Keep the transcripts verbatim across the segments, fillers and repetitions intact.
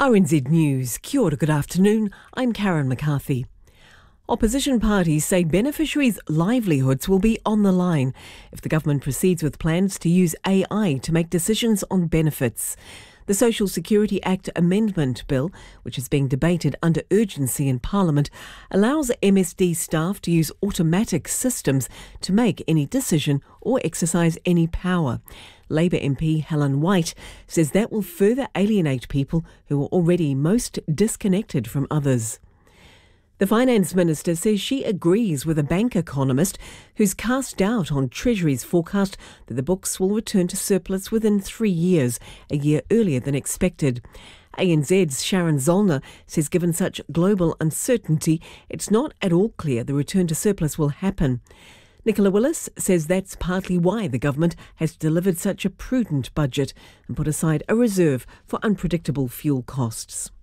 R N Z News. Kia ora, good afternoon. I'm Karen McCarthy. Opposition parties say beneficiaries' livelihoods will be on the line if the government proceeds with plans to use A I to make decisions on benefits. The Social Security Act Amendment Bill, which is being debated under urgency in Parliament, allows M S D staff to use automatic systems to make any decision or exercise any power. Labour M P Helen White says that will further alienate people who are already most disconnected from others. The Finance Minister says she agrees with a bank economist who's cast doubt on Treasury's forecast that the books will return to surplus within three years, a year earlier than expected. A N Z's Sharon Zollner says given such global uncertainty, it's not at all clear the return to surplus will happen. Nicola Willis says that's partly why the government has delivered such a prudent budget and put aside a reserve for unpredictable fuel costs.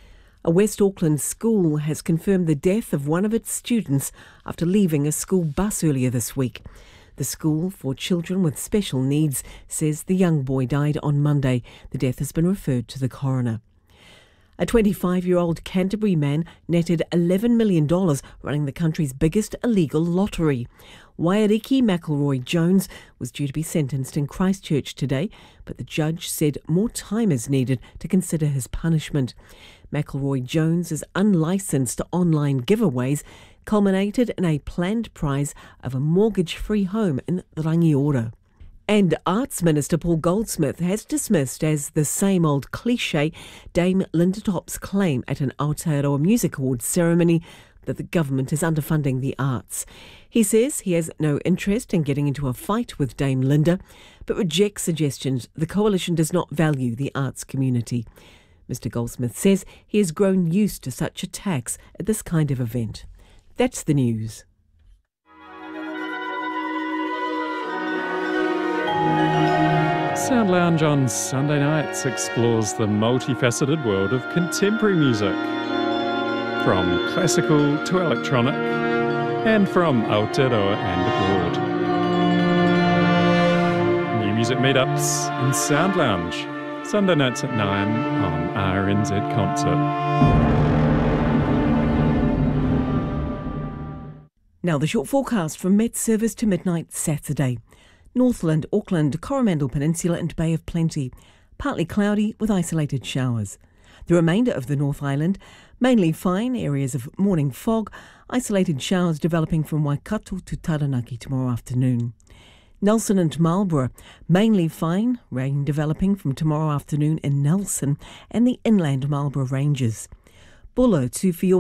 A West Auckland school has confirmed the death of one of its students after leaving a school bus earlier this week. The School for Children with Special Needs says the young boy died on Monday. The death has been referred to the coroner. A twenty-five-year-old Canterbury man netted eleven million dollars running the country's biggest illegal lottery. Wairiki McElroy Jones was due to be sentenced in Christchurch today, but the judge said more time is needed to consider his punishment. McElroy Jones's unlicensed online giveaways culminated in a planned prize of a mortgage-free home in Rangiora. And Arts Minister Paul Goldsmith has dismissed as the same old cliché Dame Linda Top's claim at an Aotearoa Music Awards ceremony that the government is underfunding the arts. He says he has no interest in getting into a fight with Dame Linda, but rejects suggestions the coalition does not value the arts community. Mister Goldsmith says he has grown used to such attacks at this kind of event. That's the news. Sound Lounge on Sunday nights explores the multifaceted world of contemporary music. From classical to electronic, and from Aotearoa and abroad. New music meetups in Sound Lounge, Sunday nights at nine on R N Z Concert. Now the short forecast from Met Service to midnight Saturday. Northland, Auckland, Coromandel Peninsula and Bay of Plenty. Partly cloudy with isolated showers. The remainder of the North Island, mainly fine, areas of morning fog, isolated showers developing from Waikato to Taranaki tomorrow afternoon. Nelson and Marlborough, mainly fine, rain developing from tomorrow afternoon in Nelson and the inland Marlborough Ranges. Buller to Fiona